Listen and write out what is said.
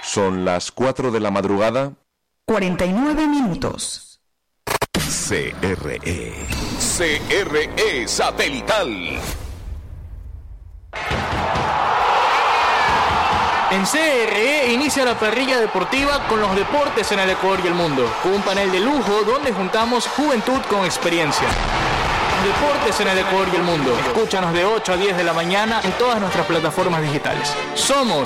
Son las 4 de la madrugada. 49 minutos. CRE Satelital. En CRE inicia la parrilla deportiva con los deportes en el Ecuador y el mundo, con un panel de lujo donde juntamos juventud con experiencia. Deportes en el Ecuador y el mundo. Escúchanos de 8 a 10 de la mañana en todas nuestras plataformas digitales. Somos